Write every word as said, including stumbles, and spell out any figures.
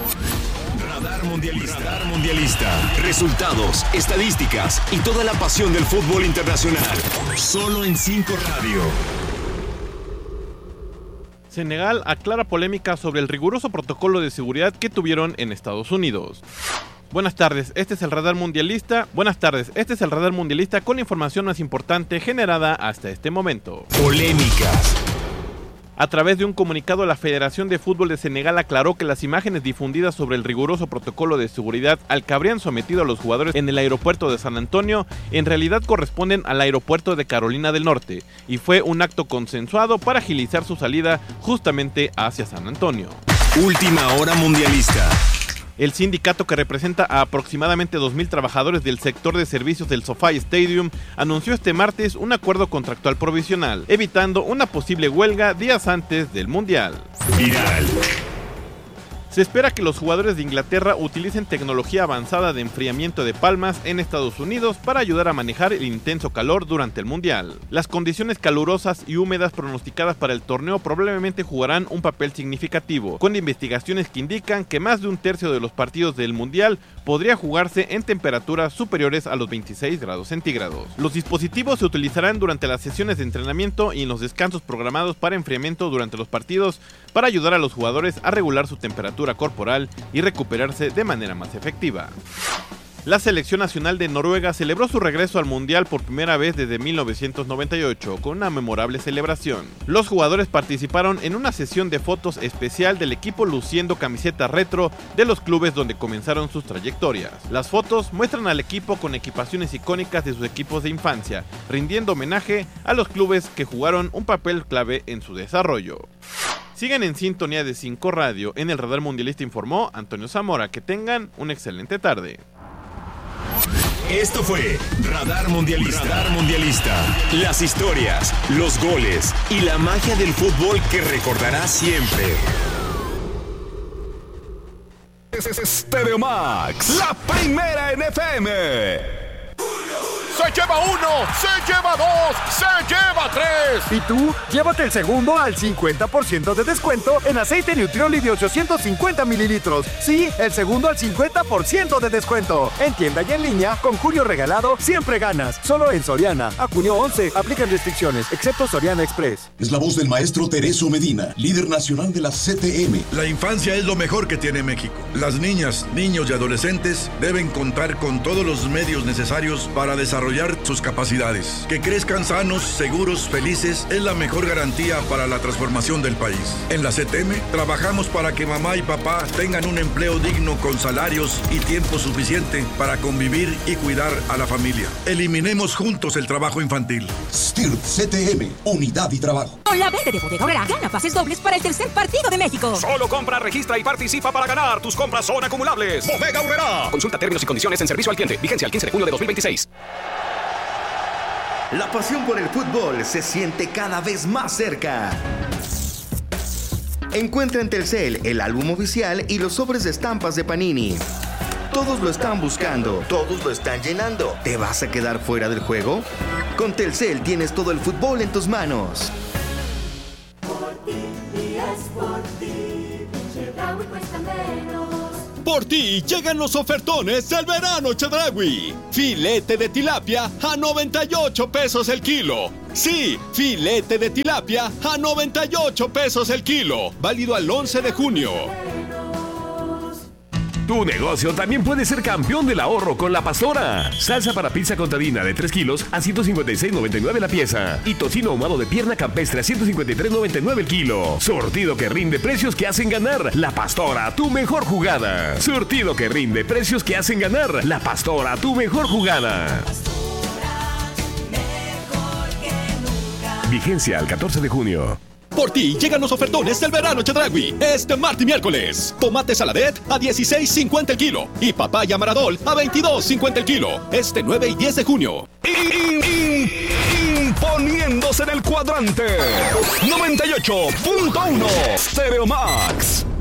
Radar Mundialista. Radar Mundialista. Resultados, estadísticas y toda la pasión del fútbol internacional. Solo en cinco Radio. Senegal aclara polémica sobre el riguroso protocolo de seguridad que tuvieron en Estados Unidos. Buenas tardes, este es el Radar Mundialista. Buenas tardes, este es el Radar Mundialista con la información más importante generada hasta este momento. Polémicas. A través de un comunicado, la Federación de Fútbol de Senegal aclaró que las imágenes difundidas sobre el riguroso protocolo de seguridad al que habrían sometido a los jugadores en el aeropuerto de San Antonio en realidad corresponden al aeropuerto de Carolina del Norte y fue un acto consensuado para agilizar su salida justamente hacia San Antonio. Última hora mundialista. El sindicato, que representa a aproximadamente dos mil trabajadores del sector de servicios del SoFi Stadium, anunció este martes un acuerdo contractual provisional, evitando una posible huelga días antes del Mundial. Viral. Se espera que los jugadores de Inglaterra utilicen tecnología avanzada de enfriamiento de palmas en Estados Unidos para ayudar a manejar el intenso calor durante el Mundial. Las condiciones calurosas y húmedas pronosticadas para el torneo probablemente jugarán un papel significativo, con investigaciones que indican que más de un tercio de los partidos del Mundial podría jugarse en temperaturas superiores a los veintiséis grados centígrados. Los dispositivos se utilizarán durante las sesiones de entrenamiento y en los descansos programados para enfriamiento durante los partidos para ayudar a los jugadores a regular su temperatura corporal y recuperarse de manera más efectiva. La selección nacional de Noruega celebró su regreso al Mundial por primera vez desde mil novecientos noventa y ocho con una memorable celebración. Los jugadores participaron en una sesión de fotos especial del equipo luciendo camisetas retro de los clubes donde comenzaron sus trayectorias. Las fotos muestran al equipo con equipaciones icónicas de sus equipos de infancia, rindiendo homenaje a los clubes que jugaron un papel clave en su desarrollo. Sigan en sintonía de cinco Radio. En el Radar Mundialista informó Antonio Zamora. Que tengan una excelente tarde. Esto fue Radar Mundialista. Radar Mundialista. Las historias, los goles y la magia del fútbol que recordarás siempre. Stereo Max, la primera en F M. Se lleva uno, se lleva dos, se lleva tres. ¿Y tú? Llévate el segundo al cincuenta por ciento de descuento en aceite Nutrioli de ochocientos cincuenta mililitros. Sí, el segundo al cincuenta por ciento de descuento. En tienda y en línea, con junio regalado, siempre ganas. Solo en Soriana. A junio once, aplican restricciones, excepto Soriana Express. Es la voz del maestro Tereso Medina, líder nacional de la C T M. La infancia es lo mejor que tiene México. Las niñas, niños y adolescentes deben contar con todos los medios necesarios para desarrollar sus capacidades. Que crezcan sanos, seguros, felices es la mejor garantía para la transformación del país. En la C T M trabajamos para que mamá y papá tengan un empleo digno con salarios y tiempo suficiente para convivir y cuidar a la familia. Eliminemos juntos el trabajo infantil. S T I R P C T M, unidad y trabajo. Con la venta de Bodega Aurrerá, gana pases dobles para el tercer partido de México. Solo compra, registra y participa para ganar. Tus compras son acumulables. Bodega Aurrerá. Consulta términos y condiciones en servicio al cliente. Vigencia al quince de junio de dos mil veintiséis. La pasión por el fútbol se siente cada vez más cerca. Encuentra en Telcel el álbum oficial y los sobres de estampas de Panini. Todos lo están buscando, todos lo están llenando. ¿Te vas a quedar fuera del juego? Con Telcel tienes todo el fútbol en tus manos. Por ti, y es por ti, Chedraui cuesta menos. Por ti llegan los ofertones del verano Chedraui. Filete de tilapia a noventa y ocho pesos el kilo. Sí, filete de tilapia a noventa y ocho pesos el kilo. Válido al once de junio. Tu negocio también puede ser campeón del ahorro con La Pastora. Salsa para pizza contadina de tres kilos a ciento cincuenta y seis noventa y nueve la pieza. Y tocino ahumado de pierna campestre a ciento cincuenta y tres noventa y nueve el kilo. Surtido que rinde, precios que hacen ganar. La Pastora, tu mejor jugada. Surtido que rinde, precios que hacen ganar. La Pastora, tu mejor jugada. Vigencia al catorce de junio. Por ti llegan los ofertones del verano Chedraui. Este martes y miércoles. Tomate saladet a dieciséis cincuenta el kilo. Y papaya maradol a veintidós cincuenta el kilo. Este nueve y diez de junio. Imponiéndose en el cuadrante. noventa y ocho punto uno Stereo Max.